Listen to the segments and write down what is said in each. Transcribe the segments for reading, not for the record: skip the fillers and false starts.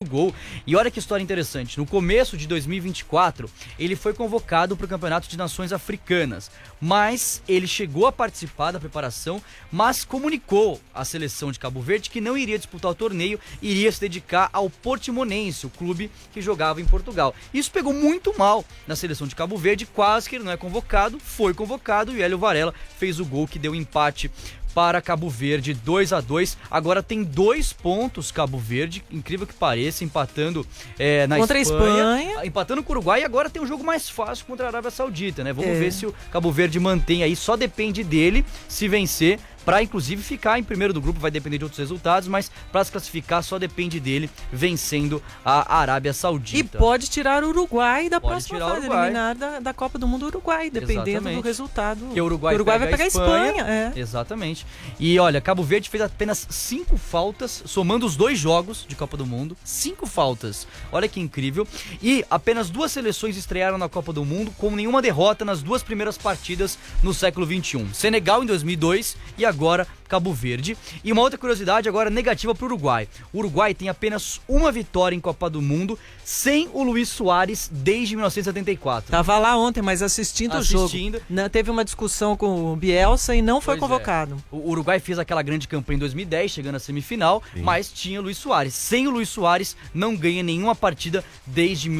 gol. E olha que história interessante, no começo de 2024, ele foi convocado para o Campeonato de Nações Africanas, mas ele chegou a participar da preparação, mas comunicou à seleção de Cabo Verde que não iria disputar o torneio, iria se dedicar ao Portimonense, o clube que jogava em Portugal. Isso pegou muito mal na seleção de Cabo Verde, quase que ele não é convocado, foi convocado e o Hélio Varela fez o gol que deu empate para Cabo Verde, 2-2. Agora tem 2 pontos Cabo Verde, incrível que pareça, empatando na contra Espanha, empatando com o Uruguai, e agora tem um jogo mais fácil contra a Arábia Saudita, né? Vamos ver se o Cabo Verde mantém aí, só depende dele se vencer, para inclusive ficar em primeiro do grupo, vai depender de outros resultados, mas para se classificar só depende dele vencendo a Arábia Saudita. E pode tirar o Uruguai da próxima fase, eliminar da Copa do Mundo o Uruguai, dependendo do resultado. Porque o Uruguai vai pegar a Espanha. Exatamente. E olha, Cabo Verde fez apenas 5 faltas, somando os 2 jogos de Copa do Mundo, 5 faltas. Olha que incrível. E apenas 2 seleções estrearam na Copa do Mundo com nenhuma derrota nas 2 primeiras partidas no século XXI. Senegal em 2002 e agora Cabo Verde. E uma outra curiosidade agora negativa para o Uruguai. O Uruguai tem apenas uma vitória em Copa do Mundo sem o Luis Soares desde 1974. Tava lá ontem, mas assistindo o jogo. Teve uma discussão com o Bielsa e não foi convocado. O Uruguai fez aquela grande campanha em 2010, chegando à semifinal, mas tinha o Luis Soares. Sem o Luis Soares, não ganha nenhuma partida desde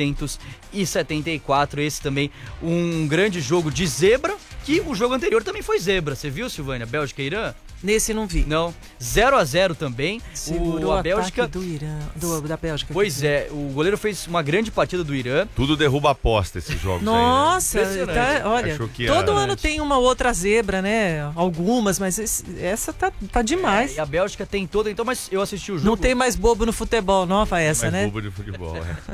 1974. Esse também um grande jogo de zebra, que o jogo anterior também foi zebra. Você viu, Silvânia? Bélgica e Irã? Nesse não vi. Não. 0-0 também. A Bélgica do Irã, da Bélgica. Pois é, o goleiro fez uma grande partida do Irã. Tudo derruba a aposta esses jogos. Nossa, aí, né? Olha, todo ano tem uma outra zebra, né? Algumas, mas essa tá demais. E a Bélgica tem toda, então, mas eu assisti o jogo. Não tem mais bobo no futebol, nova essa, né? Bobo de futebol,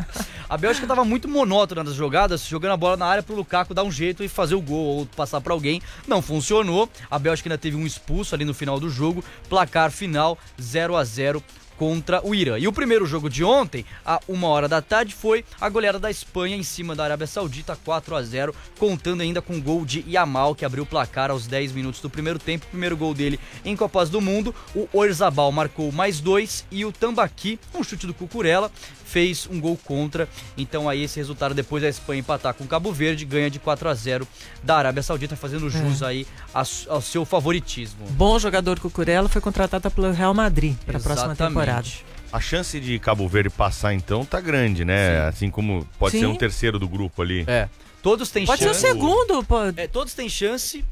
A Bélgica tava muito monótona nas jogadas, jogando a bola na área pro Lukaku dar um jeito e fazer o gol ou passar pra alguém. Não funcionou. A Bélgica ainda teve um expulso ali no final do jogo. Placar final 0-0 contra o Irã. E o primeiro jogo de ontem, à 1h da tarde, foi a goleada da Espanha em cima da Arábia Saudita, 4-0, contando ainda com o gol de Yamal, que abriu o placar aos 10 minutos do primeiro tempo. Primeiro gol dele em Copas do Mundo. O Oyarzabal marcou mais 2 e o Tambaqui, um chute do Cucurella, fez um gol contra. Então aí esse resultado, depois da Espanha empatar com o Cabo Verde, ganha de 4-0 da Arábia Saudita, fazendo jus aí ao seu favoritismo. Bom jogador Cucurella, foi contratado pelo Real Madrid para a próxima temporada. A chance de Cabo Verde passar então tá grande, né? Sim. Assim como pode ser um terceiro do grupo ali. Todos têm chance. Pode ser o segundo. Todos têm chance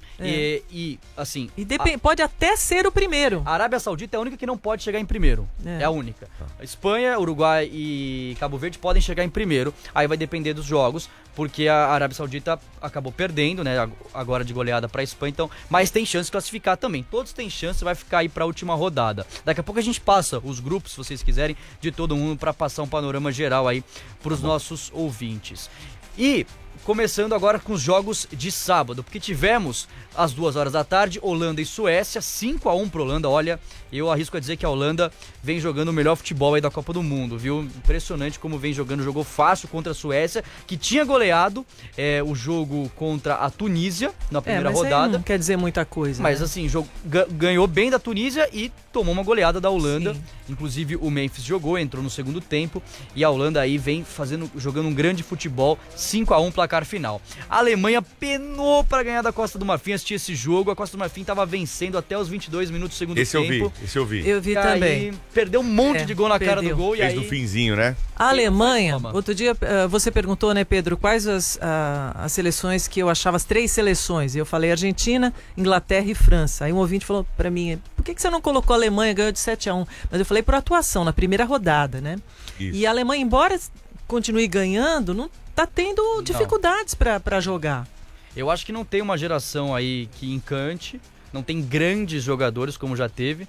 e assim... pode até ser o primeiro. A Arábia Saudita é a única que não pode chegar em primeiro. É a única. A Espanha, Uruguai e Cabo Verde podem chegar em primeiro. Aí vai depender dos jogos, porque a Arábia Saudita acabou perdendo, né? Agora de goleada para a Espanha, então... Mas tem chance de classificar também. Todos têm chance, vai ficar aí para a última rodada. Daqui a pouco a gente passa os grupos, se vocês quiserem, de todo mundo, para passar um panorama geral aí para os nossos ouvintes. E... começando agora com os jogos de sábado, porque tivemos às 2h da tarde, Holanda e Suécia, 5-1 pro Holanda. Olha, eu arrisco a dizer que a Holanda vem jogando o melhor futebol aí da Copa do Mundo, viu? Impressionante como vem jogando, jogou fácil contra a Suécia, que tinha goleado o jogo contra a Tunísia na primeira rodada. Não quer dizer muita coisa. Mas assim, ganhou bem da Tunísia e tomou uma goleada da Holanda. Sim. Inclusive o Memphis entrou no segundo tempo, e a Holanda aí vem jogando um grande futebol, 5-1 placar final. A Alemanha penou para ganhar da Costa do Marfim, assisti esse jogo, a Costa do Marfim estava vencendo até os 22 minutos do segundo tempo. Esse eu vi. Eu vi também. Perdeu um monte de gol na cara do gol. Fez no finzinho, né? A Alemanha, outro dia você perguntou, né, Pedro, quais as seleções que eu achava, as 3 seleções, e eu falei Argentina, Inglaterra e França. Aí um ouvinte falou para mim, por que você não colocou a Alemanha, ganhou de 7-1? Mas eu falei por atuação, na primeira rodada, né? Isso. E a Alemanha, embora continue ganhando, não tá tendo dificuldades para jogar. Eu acho que não tem uma geração aí que encante, não tem grandes jogadores como já teve,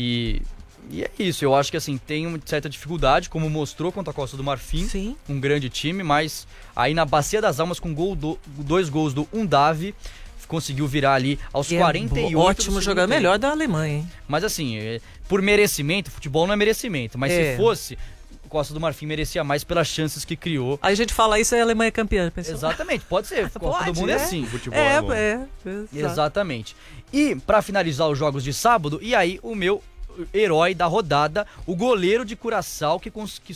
e é isso. Eu acho que assim, tem uma certa dificuldade, como mostrou contra a Costa do Marfim. Sim. Um grande time, mas aí na Bacia das Almas, com 2 gols do Undav, conseguiu virar ali aos 48. Ótimo jogador, melhor da Alemanha, hein? Mas assim, por merecimento, futebol não é merecimento, mas se fosse, Costa do Marfim merecia mais pelas chances que criou. Aí a gente fala isso, é a Alemanha campeã, pessoal. Exatamente, pode ser. Copa do Mundo é assim. Futebol é bom. Exatamente. E para finalizar os jogos de sábado, e aí o meu herói da rodada, o goleiro de Curaçao, que